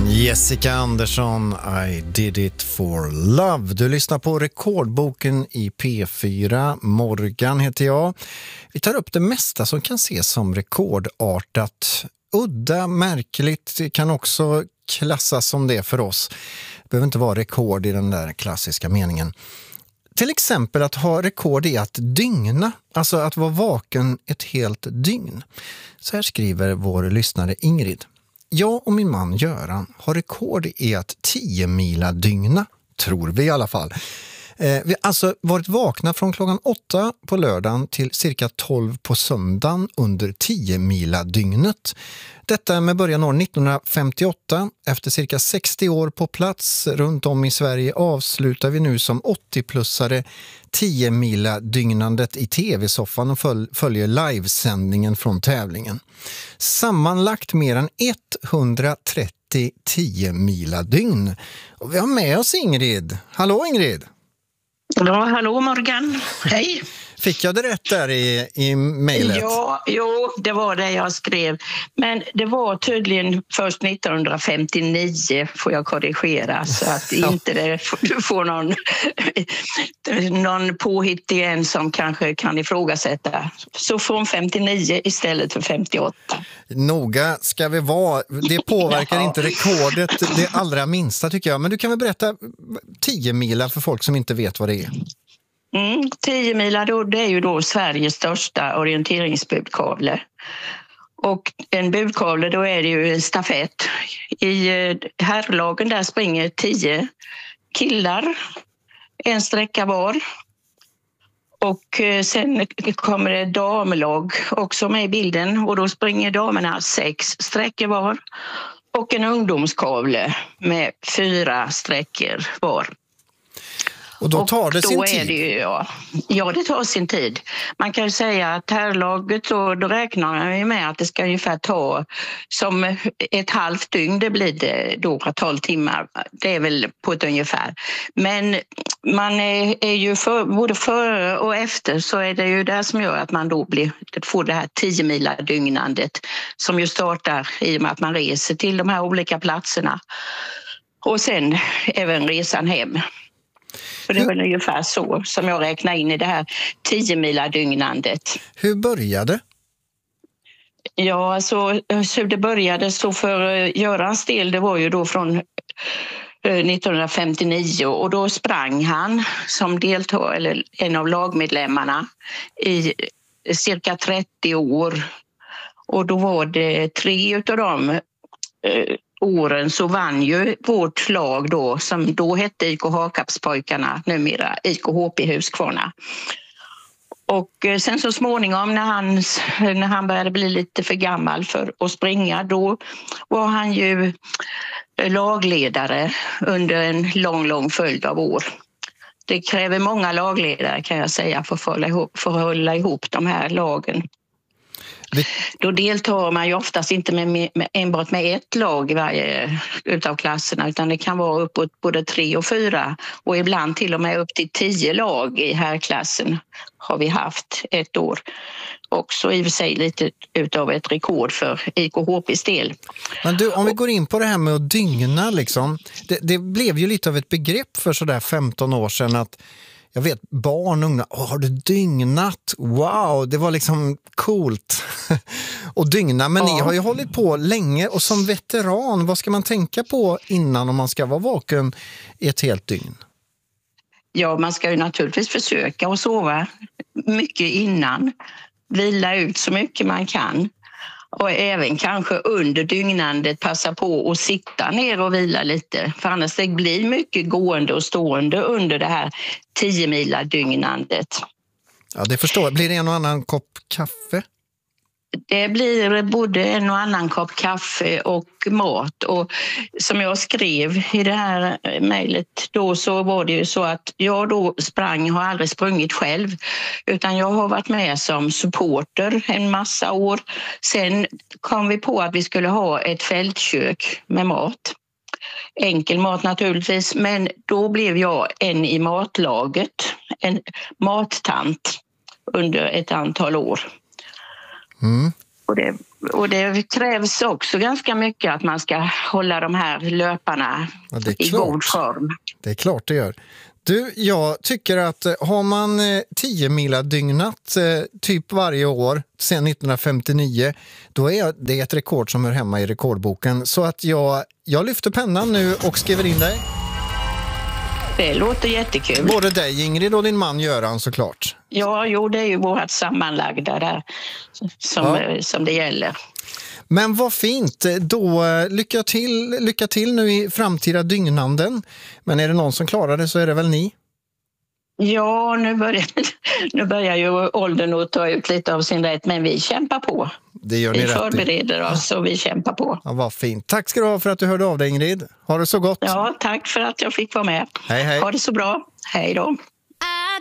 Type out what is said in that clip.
Jessica Andersson, I did it for love. Du lyssnar på Rekordboken i P4. Morgan heter jag. Vi tar upp det mesta som kan ses som rekordartat. Udda, märkligt kan också klassas som det för oss. Det behöver inte vara rekord i den där klassiska meningen. Till exempel att ha rekord i att dygna, alltså att vara vaken ett helt dygn. Så här skriver vår lyssnare Ingrid. Jag och min man Göran har rekord i att 10-mila dygna, tror vi i alla fall. Vi har alltså varit vakna från klockan 8 på lördagen till cirka 12 på söndagen under 10-mila dygnet. Detta med början år 1958. Efter cirka 60 år på plats runt om i Sverige avslutar vi nu som 80-plussare 10-mila dygnandet i tv-soffan och följer livesändningen från tävlingen. Sammanlagt mer än 130 10-mila dygn. Och vi har med oss Ingrid. Hallå Ingrid! Ja, hallå Morgan. Hej. Fick jag det rätt där i mejlet? Ja, jo, det var det jag skrev. Men det var tydligen först 1959, får jag korrigera, så att inte du får någon påhitt igen som kanske kan ifrågasätta. Så från 59 istället för 58. Noga ska vi vara. Det påverkar inte rekordet det allra minsta tycker jag. Men du kan väl berätta 10-mila för folk som inte vet vad det är. 10-mila då, det är ju då Sveriges största orienteringsbudkavle. Och en budkavle då är det ju en stafett. I herrlagen där springer 10 killar, en sträcka var. Och sen kommer det damlag också med i bilden och då springer damerna 6 sträckor var. Och en ungdomskavle med 4 sträckor var. Och då tar det sin tid? Är det ju, ja, det tar sin tid. Man kan ju säga att herrlaget då räknar man ju med att det ska ungefär ta som ett halvt dygn, det blir det då 12 timmar. Det är väl på ett ungefär. Men man är ju både före och efter så är det ju det som gör att man då får det här 10-mila dygnandet som ju startar i och med att man reser till de här olika platserna. Och sen även resan hem. Så det är väl ungefär så som jag räknar in i det här 10-mila dygnandet. Hur började? Ja, alltså hur det började så för Görans del, det var ju då från 1959 och då sprang han som deltagare eller en av lagmedlemmarna i cirka 30 år. Och då var det 3 av dem åren så vann ju vårt lag då som då hette IK Hakapspojkarna, numera IK HP Huskvarna. Och sen så småningom när han började bli lite för gammal för att springa, då var han ju lagledare under en lång följd av år. Det kräver många lagledare kan jag säga för att hålla ihop de här lagen. Då deltar man ju oftast inte enbart med ett lag i varje utav klasserna utan det kan vara uppåt både 3 och 4 och ibland till och med upp till 10 lag i herrklassen har vi haft ett år. Också i och för sig lite utav ett rekord för IKHPs del. Men du, om vi går in på det här med att dygna liksom, det blev ju lite av ett begrepp för sådär 15 år sedan att jag vet, barn och unga, har du dygnat? Wow, det var liksom coolt och dygna. Men ni har ju hållit på länge och som veteran, vad ska man tänka på innan om man ska vara vaken i ett helt dygn? Ja, man ska ju naturligtvis försöka att sova mycket innan. Vila ut så mycket man kan. Och även kanske under dygnandet passa på att sitta ner och vila lite. För annars det blir mycket gående och stående under det här 10-mila dygnandet. Ja, det förstår jag. Blir det en och annan kopp kaffe? Det blir både en och annan kopp kaffe och mat. Och som jag skrev i det här mejlet då så var det ju så att jag då har aldrig sprungit själv utan jag har varit med som supporter en massa år. Sen kom vi på att vi skulle ha ett fältkök med mat. Enkel mat naturligtvis, men då blev jag en i matlaget, en mattant under ett antal år. Och Och det krävs också ganska mycket att man ska hålla de här löparna i god form. Det är klart det gör. Du, jag tycker att har man 10 mila dygnat typ varje år sedan 1959, då är det ett rekord som hör hemma i rekordboken. Så att jag lyfter pennan nu och skriver in dig. Det låter jättekul. Både dig, Ingrid, och din man Göran, såklart. Ja, det är ju vårt sammanlagda där som det gäller. Men vad fint, då lycka till nu i framtida dygnanden. Men är det någon som klarar det så är det väl ni? Ja, nu börjar ju åldern att ta ut lite av sin rätt, men vi kämpar på. Det gör ni rätt i. Vi förbereder oss och vi kämpar på. Ja, vad fint. Tack ska du ha för att du hörde av dig, Ingrid. Ha det så gott. Ja, tack för att jag fick vara med. Hej, hej. Ha det så bra. Hej då.